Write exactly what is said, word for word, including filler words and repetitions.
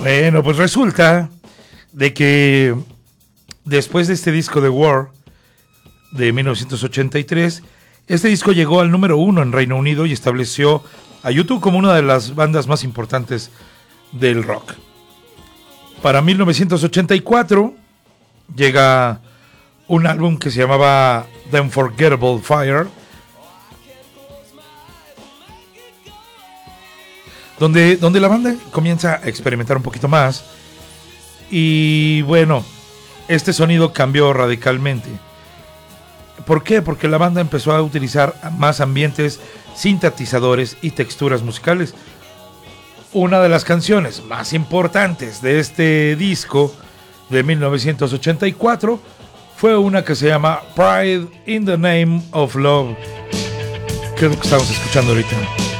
Bueno, pues resulta de que después de este disco de War de mil novecientos ochenta y tres, este disco llegó al número uno en Reino Unido y estableció a U dos como una de las bandas más importantes del rock. Para mil novecientos ochenta y cuatro llega un álbum que se llamaba The Unforgettable Fire, donde, donde la banda comienza a experimentar un poquito más. Y bueno, este sonido cambió radicalmente. ¿Por qué? Porque la banda empezó a utilizar más ambientes, sintetizadores y texturas musicales. Una de las canciones más importantes de este disco de mil novecientos ochenta y cuatro fue una que se llama Pride in the Name of Love, que es lo que estamos escuchando ahorita.